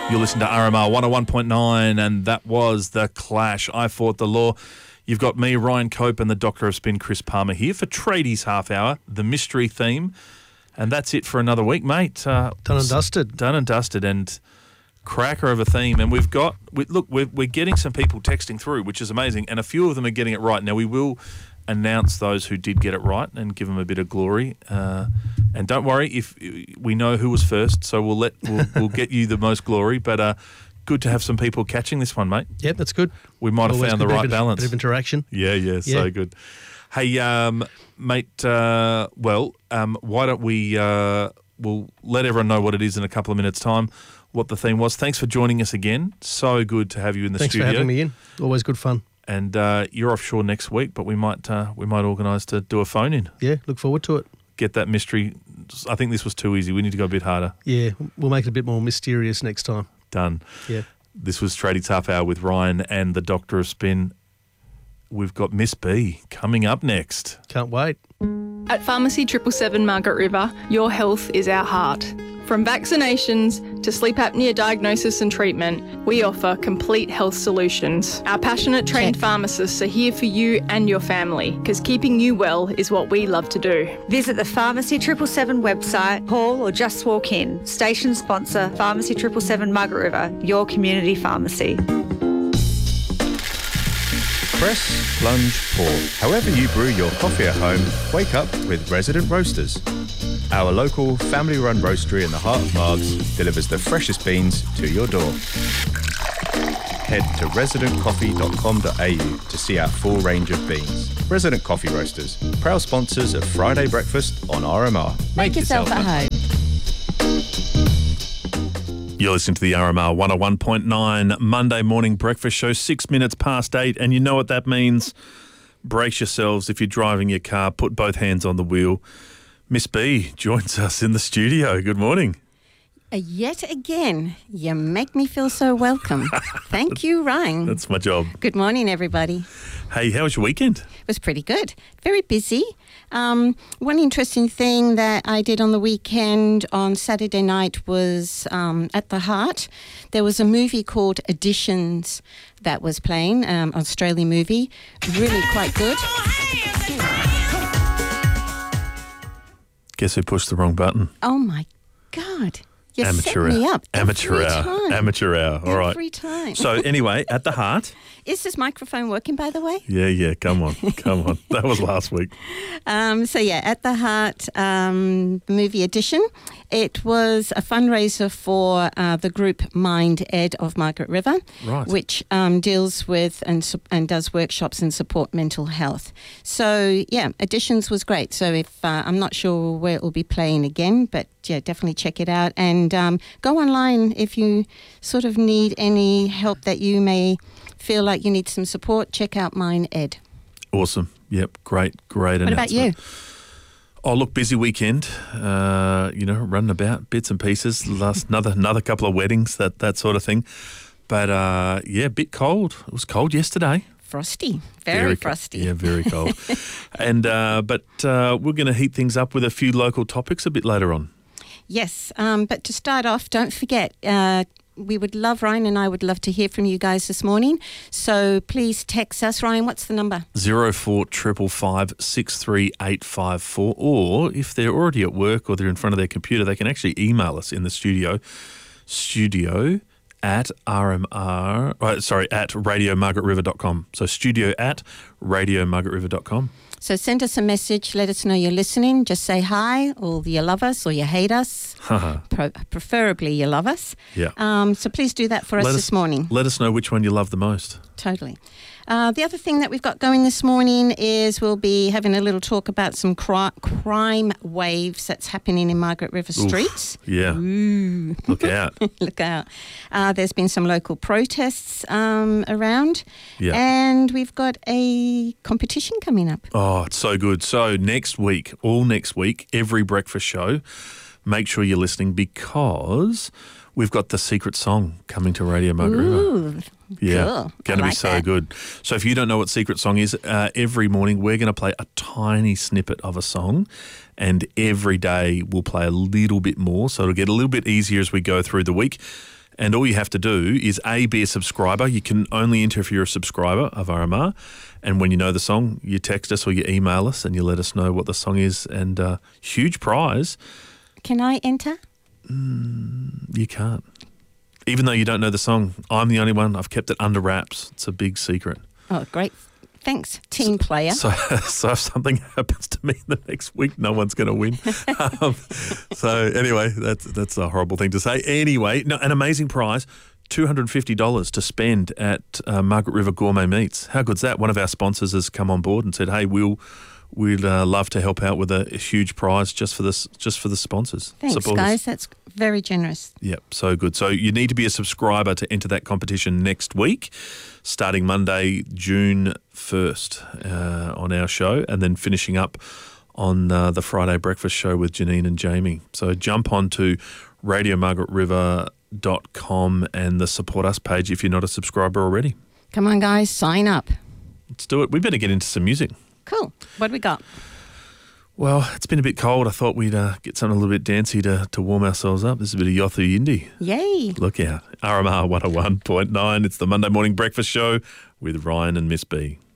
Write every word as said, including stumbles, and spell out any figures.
You're listening to R M R one oh one point nine, and that was The Clash. I Fought the Law. You've got me, Ryan Cope, and the Doctor of Spin, Chris Palmer, here for Tradies Half Hour, the mystery theme. And that's it for another week, mate. Uh, done and dusted. Done and dusted, and cracker of a theme. And we've got, we, look, we're, we're getting some people texting through, which is amazing, and a few of them are getting it right. Now, we will announce those who did get it right and give them a bit of glory. Uh, and don't worry, if we know who was first, so we'll let we'll, we'll get you the most glory. But uh, good to have some people catching this one, mate. Yeah, that's good. We might have Always found the good, right bit of, balance. Bit of interaction. Yeah, yeah, yeah, so good. Hey, um, mate. Uh, well, um, why don't we? Uh, we'll let everyone know what it is in a couple of minutes' time. What the theme was. Thanks for joining us again. So good to have you in the Thanks studio. Thanks for having me in. Always good fun. And uh, you're offshore next week, but we might uh, we might organise to do a phone in. Yeah, look forward to it. Get that mystery. I think this was too easy. We need to go a bit harder. Yeah, we'll make it a bit more mysterious next time. Done. Yeah. This was Tradies Half Hour with Ryan and the Doctor of Spin. We've got Miss B coming up next. Can't wait. At Pharmacy triple seven Margaret River, your health is our heart. From vaccinations to sleep apnea diagnosis and treatment, we offer complete health solutions. Our passionate trained Check. pharmacists are here for you and your family, because keeping you well is what we love to do. Visit the Pharmacy triple seven website, call or just walk in. Station sponsor, Pharmacy triple seven Margaret River, your community pharmacy. Press, plunge, pour. However you brew your coffee at home, wake up with Resident Roasters. Our local family-run roastery in the heart of Margs delivers the freshest beans to your door. Head to resident coffee dot com dot a u to see our full range of beans. Resident Coffee Roasters, proud sponsors of Friday Breakfast on R M R. Make, Make yourself, yourself at home. You're listening to the R M R one oh one point nine Monday morning breakfast show, six minutes past eight, and you know what that means. Brace yourselves if you're driving your car, put both hands on the wheel. Miss B joins us in the studio. Good morning. Uh, yet again, you make me feel so welcome. Thank you, Ryan. That's my job. Good morning, everybody. Hey, how was your weekend? It was pretty good. Very busy. Um, one interesting thing that I did on the weekend on Saturday night was um, at the Heart. There was a movie called Additions that was playing, um, an Australian movie. Really quite good. Guess who pushed the wrong button? Oh, my God. You Amateur set me hour. up. Amateur every hour. Time. Amateur hour. All right. Every time. So anyway, at the Heart. Is this microphone working, by the way? Yeah, yeah. Come on. Come on. That was last week. Um, so, yeah, at the Heart um, movie edition, it was a fundraiser for uh, the group Mind Ed of Margaret River, right. which um, deals with and, su- and does workshops and support mental health. So, yeah, Additions was great. So if uh, I'm not sure where it will be playing again, but, yeah, definitely check it out. And um, go online if you sort of need any help that you may feel like you need some support. Check out Mind Ed. Awesome. Yep. Great, great What announcement. about you? Oh, look, busy weekend. Uh, you know, running about, bits and pieces. Last another another couple of weddings, that that sort of thing. But uh, yeah, a bit cold. It was cold yesterday. Frosty, very, very frosty. Co- yeah, very cold. and uh, but uh, we're going to heat things up with a few local topics a bit later on. Yes, um, but to start off, don't forget. Uh, We would love, Ryan and I would love to hear from you guys this morning. So please text us. Ryan, what's the number? Zero four triple five six three eight five four. Or if they're already at work or they're in front of their computer, they can actually email us in the studio. Studio at R M R, uh, sorry, at radio margaret river dot com. So studio at radio margaret river dot com. So send us a message. Let us know you're listening. Just say hi, or you love us, or you hate us. Pro- preferably you love us. Yeah. Um, so please do that for us, let this us morning. Let us know which one you love the most. Totally. Uh, the other thing that we've got going this morning is we'll be having a little talk about some cri- crime waves that's happening in Margaret River streets. Oof, yeah. Ooh. Look out. Look out. Uh, there's been some local protests um, around. Yeah. And we've got a competition coming up. Oh, it's so good. So next week, all next week, every breakfast show, make sure you're listening because we've got the secret song coming to Radio Margaret Ooh, River. Yeah, cool. going to I be like so that. good. So if you don't know what secret song is, uh, every morning we're going to play a tiny snippet of a song, and every day we'll play a little bit more. So it'll get a little bit easier as we go through the week. And all you have to do is A, be a subscriber. You can only enter if you're a subscriber of R M R. And when you know the song, you text us or you email us and you let us know what the song is. And uh, huge prize. Can I enter? Mm, you can't. Even though you don't know the song, I'm the only one. I've kept it under wraps. It's a big secret. Oh, great. Thanks, team player. So, so if something happens to me the next week, no one's going to win. um, so anyway, that's that's a horrible thing to say. Anyway, no, an amazing prize, two hundred fifty dollars to spend at uh, Margaret River Gourmet Meats. How good's that? One of our sponsors has come on board and said, hey, we'll, we'd uh, love to help out with a, a huge prize just for this, just for the sponsors. Thanks, supporters. guys. That's very generous. Yep, so good. So you need to be a subscriber to enter that competition next week, starting Monday, June first uh, on our show, and then finishing up on uh, the Friday breakfast show with Janine and Jamie. So jump on to radio margaret river dot com and the Support Us page if you're not a subscriber already. Come on, guys, sign up. Let's do it. We better get into some music. Cool. What do we got? Well, it's been a bit cold. I thought we'd uh, get something a little bit dancey to, to warm ourselves up. This is a bit of Yothu Yindi. Yay. Look out. R M R one oh one point nine. It's the Monday morning breakfast show with Ryan and Miss B.